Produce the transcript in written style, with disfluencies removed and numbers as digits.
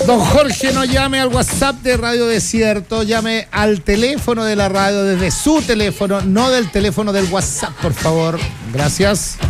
Don Jorge, no llame al WhatsApp de Radio Desierto, llame al teléfono de la radio desde su teléfono, no del teléfono del WhatsApp, por favor. Gracias.